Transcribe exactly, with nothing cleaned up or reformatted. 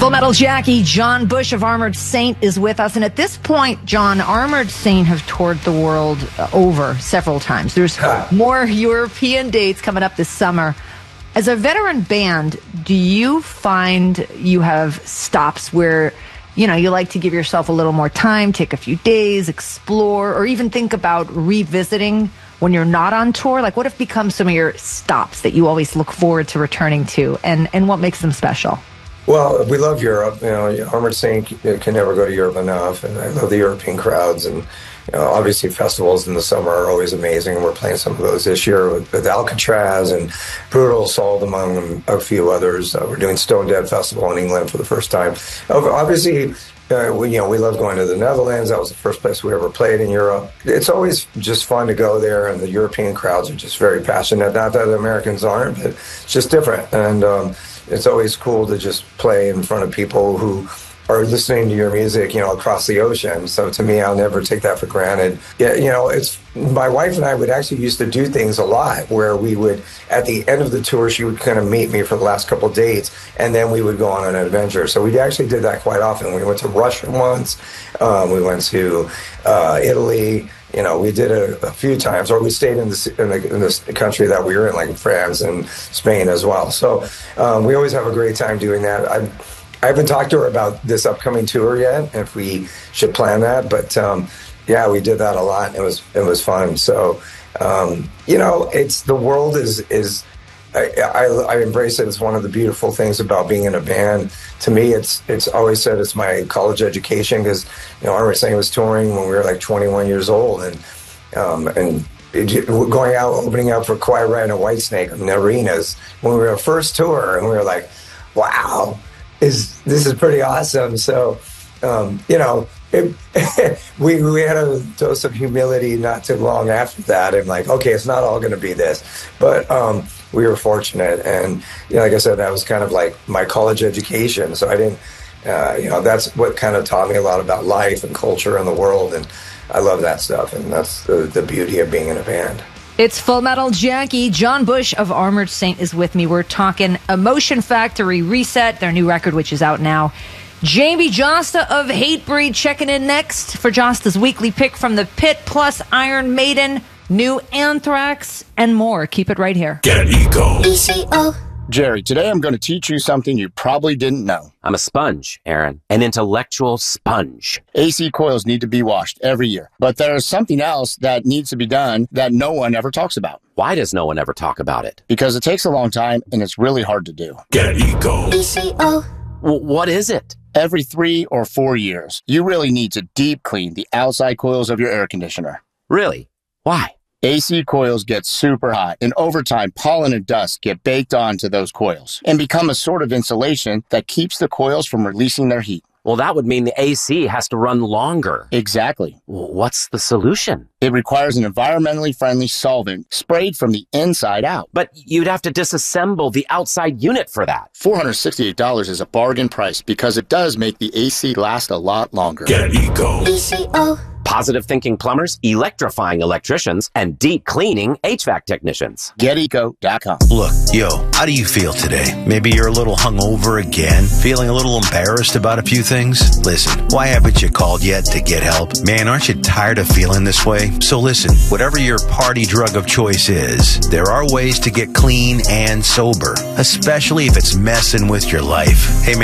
Full Metal Jackie, John Bush of Armored Saint is with us. And at this point, John, Armored Saint have toured the world uh, over several times. There's more European dates coming up this summer. As a veteran band, do you find you have stops where, you know, you like to give yourself a little more time, take a few days, explore, or even think about revisiting when you're not on tour? Like, what have become some of your stops that you always look forward to returning to, and, and what makes them special? Well, we love Europe. You know, Armored Saint can never go to Europe enough, and I love the European crowds. And you know, obviously, festivals in the summer are always amazing, and we're playing some of those this year with, with Alcatraz and Brutal Assault, among them, a few others. Uh, we're doing Stone Dead Festival in England for the first time. Obviously, uh, we, you know, we love going to the Netherlands. That was the first place we ever played in Europe. It's always just fun to go there, and the European crowds are just very passionate. Not that the Americans aren't, but it's just different. And um, it's always cool to just play in front of people who are listening to your music, you know, across the ocean. So to me, I'll never take that for granted. Yeah, you know, it's my wife and I would actually used to do things a lot where we would, at the end of the tour, she would kind of meet me for the last couple of dates, and then we would go on an adventure. So we actually did that quite often. We went to Russia once. Um, we went to uh, Italy. You know, we did it a few times, or we stayed in the, in the in this country that we were in, like France and Spain as well. So um, we always have a great time doing that. I I haven't talked to her about this upcoming tour yet, if we should plan that. But um, yeah, we did that a lot. It was it was fun. So um, you know, it's the world is is. I, I, I embrace it. It's one of the beautiful things about being in a band. To me, it's it's always said it's my college education, because you know, Armored Saint was touring when we were like twenty-one years old, and um, and it, going out opening up for Quiet Riot and Whitesnake in the arenas when we were first tour, and we were like, wow, is this is pretty awesome. So um, you know. It, we we had a dose of humility not too long after that, and like, okay, it's not all going to be this, but um, we were fortunate, and you know, like I said, that was kind of like my college education. So I didn't, uh, you know, that's what kind of taught me a lot about life and culture and the world, and I love that stuff, and that's the, the beauty of being in a band. It's Full Metal Jackie. John Bush of Armored Saint is with me. We're talking Emotion Factory Reset, their new record, which is out now. Jamie Josta of Hatebreed checking in next for Josta's weekly pick from the pit, plus Iron Maiden, new Anthrax, and more. Keep it right here. Get Eco. E C O. Jerry, today I'm going to teach you something you probably didn't know. I'm a sponge, Aaron. An intellectual sponge. A C coils need to be washed every year. But there's something else that needs to be done that no one ever talks about. Why does no one ever talk about it? Because it takes a long time and it's really hard to do. Get Eco. E C O. W- what is it? Every three or four years, you really need to deep clean the outside coils of your air conditioner. Really? Why? A C coils get super hot, and over time, pollen and dust get baked onto those coils and become a sort of insulation that keeps the coils from releasing their heat. Well, that would mean the A C has to run longer. Exactly. Well, what's the solution? It requires an environmentally friendly solvent sprayed from the inside out. But you'd have to disassemble the outside unit for that. four hundred sixty-eight dollars is a bargain price because it does make the A C last a lot longer. Get Eco. E C O. Positive thinking plumbers, electrifying electricians, and deep cleaning H V A C technicians. Get eco dot com. Look, yo, how do you feel today? Maybe you're a little hungover again? Feeling a little embarrassed about a few things? Listen, why haven't you called yet to get help? Man, aren't you tired of feeling this way? So listen, whatever your party drug of choice is, there are ways to get clean and sober, especially if it's messing with your life. Hey, man.